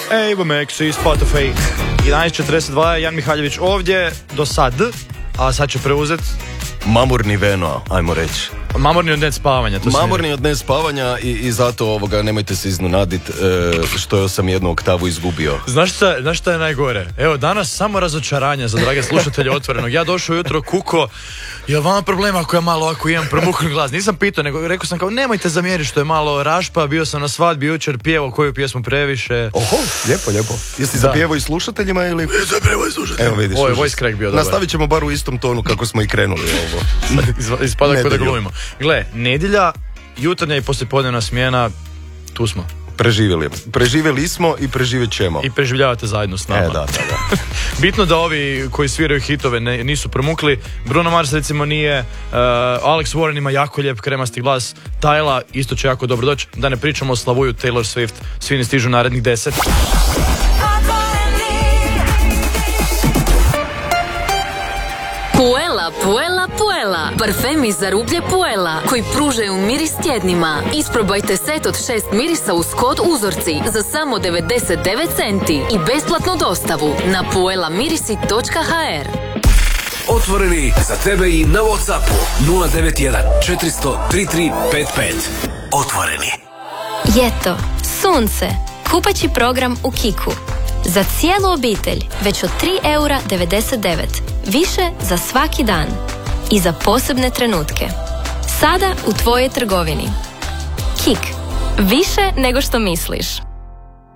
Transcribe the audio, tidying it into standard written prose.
Evo Maxi, Spotify. 11.42, Jan Mihaljević ovdje do sad, a sad će preuzeti Mamurni Veno, ajmo reći. Mamurni od nespavanja. Mamurni od nespavanja i zato nemojte se iznenadit što sam jednu oktavu izgubio. Znaš šta je najgore? Evo, danas samo razočaranje za drage slušatelje Otvorenog. Ja došao ujutro kuko, jel vama problema ako ja malo ako imam promukli glas? Nisam pitao, nego rekao sam kao nemojte zamjeriti što je malo rašpa, bio sam na svadbi jučer, pjevao koju pjesmu previše. Oho, lijepo. Jesi zapjevao i slušateljima ili? Zapjevao i slušateljima. Evo vidiš. Ovo je voice crack bio dobar. Nastavit ćemo bar u istom tonu kako smo i krenuli ovo. Ispada kod da glumimo. Gle, nedjelja, jutarnja i poslijepodnevna smjena, tu smo. Preživjeli smo i preživjet ćemo. I preživljavate zajedno s nama. Da. Bitno da ovi koji sviraju hitove nisu promukli. Bruno Mars recimo nije, Alex Warren ima jako lijep kremasti glas, Tyla isto će jako dobro doći. Da ne pričamo o Slavuju, Taylor Swift, svi ne stižu narednih 10. Puela, parfemi za rublje Puela, koji pružaju miris tjednima. Isprobajte set od 6 mirisa uz kod uzorci za samo 99 centi i besplatnu dostavu na puelamirisi.hr. Otvoreni za tebe i na WhatsAppu 091 400 3355. Otvoreni. Ljeto, sunce, kupaći program u Kiku. Za cijelu obitelj već od 3,99 €. Više za svaki dan. I za posebne trenutke. Sada u tvojoj trgovini. Kik. Više nego što misliš.